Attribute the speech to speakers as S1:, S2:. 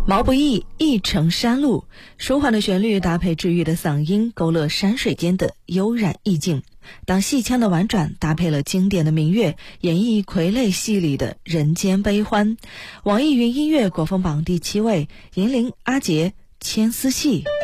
S1: 毛不易一程山路，舒缓的旋律搭配治愈的嗓音，勾勒山水间的悠然意境。当戏腔的婉转搭配了经典的民乐，演绎傀儡戏里的人间悲欢。网易云音乐国风榜第7位，银铃阿杰《牵丝戏》。